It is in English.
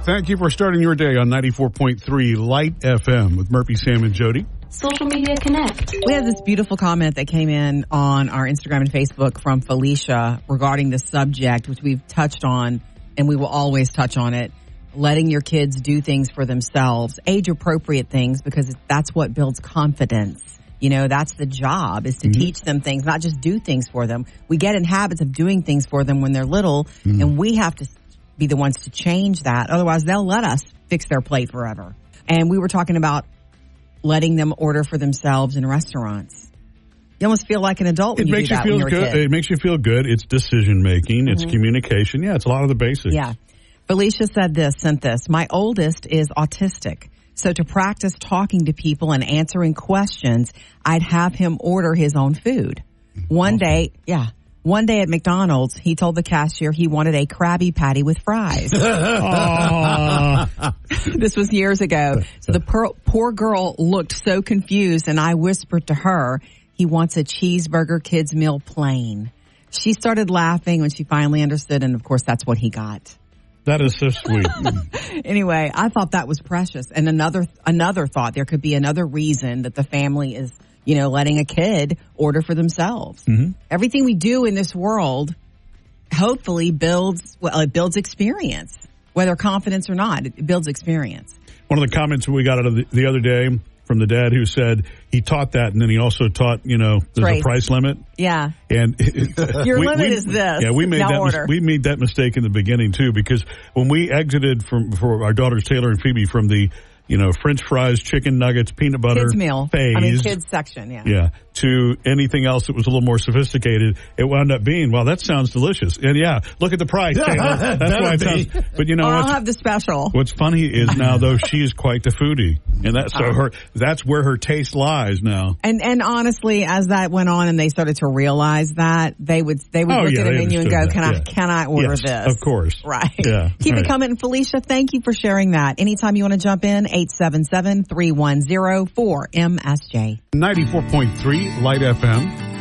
Thank you for starting your day on 94.3 Light FM with Murphy, Sam, and Jody. Social Media Connect. We have this beautiful comment that came in on our Instagram and Facebook from Felicia regarding the subject, which we've touched on, and we will always touch on it. Letting your kids do things for themselves, age-appropriate things, because that's what builds confidence. You know, that's the job, is to teach them things, not just do things for them. We get in habits of doing things for them when they're little, and we have to be the ones to change that. Otherwise, they'll let us fix their plate forever. And we were talking about letting them order for themselves in restaurants. You almost feel like an adult when you do that when you're a kid. It makes you feel good. It's decision-making. It's communication. Yeah, it's a lot of the basics. Yeah. Felicia sent this. My oldest is autistic. So to practice talking to people and answering questions, I'd have him order his own food. One day at McDonald's, he told the cashier he wanted a Krabby Patty with fries. This was years ago. So the poor girl looked so confused, and I whispered to her, he wants a cheeseburger kids meal plain. She started laughing when she finally understood, and of course that's what he got. That is so sweet. Anyway, I thought that was precious. And another thought, there could be another reason that the family is, letting a kid order for themselves. Everything we do in this world hopefully builds experience, whether confidence or not. It builds experience. One of the comments we got out of the other day from the dad who said he taught that, and then he also taught, there's a price limit. Yeah. And your limit is this. Yeah, we made that mistake in the beginning too, because when we exited for our daughters Taylor and Phoebe from the French fries, chicken nuggets, peanut butter kids meal phase, kids section, yeah, to anything else that was a little more sophisticated, it wound up being, well, that sounds delicious. And look at the price, Taylor. That's why it sounds. But I'll have the special. What's funny is now though she's quite the foodie, and that's where her taste lies now. And honestly, as that went on and they started to realize that, they would look at a menu and go, can I order this? Of course. Right. Yeah. Keep it coming. Felicia, thank you for sharing that. Anytime you want to jump in, 877-310-4MSJ. 94.3 Light FM.